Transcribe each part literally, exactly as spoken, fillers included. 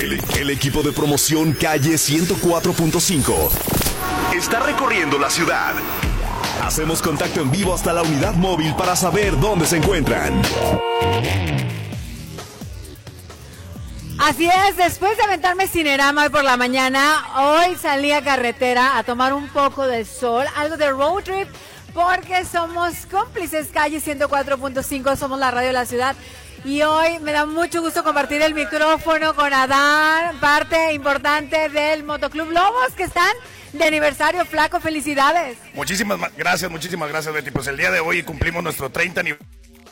El, el equipo de promoción Calle ciento cuatro punto cinco está recorriendo la ciudad. Hacemos contacto en vivo hasta la unidad móvil para saber dónde se encuentran. Así es, después de aventarme Cinerama hoy por la mañana, hoy salí a carretera a tomar un poco de sol, algo de road trip, porque somos cómplices Calle ciento cuatro punto cinco, somos la radio de la ciudad. Y hoy me da mucho gusto compartir el micrófono con Adán, parte importante del Motoclub Lobos, que están de aniversario. Flaco, felicidades. Muchísimas gracias, muchísimas gracias, Betty. Pues el día de hoy cumplimos nuestro treinta aniversario.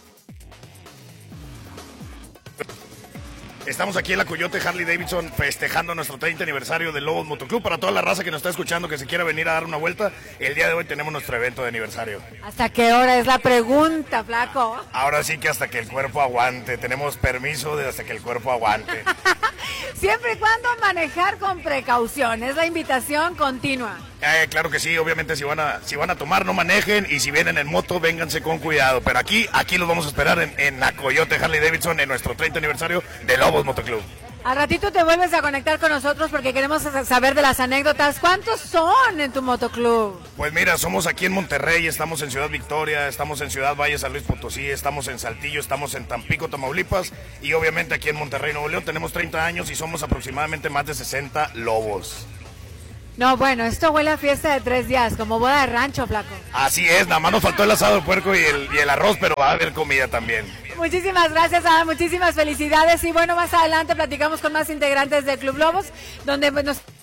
Estamos aquí en la Coyote Harley Davidson festejando nuestro treinta aniversario del Lobos Motoclub. Para toda la raza que nos está escuchando, que se quiera venir a dar una vuelta, el día de hoy tenemos nuestro evento de aniversario. ¿Hasta qué hora es la pregunta, Flaco? Ahora sí que hasta que el cuerpo aguante. Tenemos permiso de hasta que el cuerpo aguante. Siempre y cuando manejar con precaución, es la invitación continua. Eh, claro que sí, obviamente si van a si van a tomar no manejen, y si vienen en moto vénganse con cuidado, pero aquí aquí los vamos a esperar en, en la Coyote Harley Davidson en nuestro treinta aniversario de Lobos Motoclub. Al ratito te vuelves a conectar con nosotros porque queremos saber de las anécdotas. ¿Cuántos son en tu motoclub? Pues mira, somos aquí en Monterrey, estamos en Ciudad Victoria, estamos en Ciudad Valle, San Luis Potosí, estamos en Saltillo, estamos en Tampico, Tamaulipas, y obviamente aquí en Monterrey, Nuevo León, tenemos treinta años y somos aproximadamente más de sesenta lobos. No, bueno, esto huele a fiesta de tres días, como boda de rancho, Flaco. Así es, nada más nos faltó el asado de puerco y el, y el arroz, pero va a haber comida también. Muchísimas gracias, Adam, muchísimas felicidades. Y bueno, más adelante platicamos con más integrantes del Club Lobos, donde nos...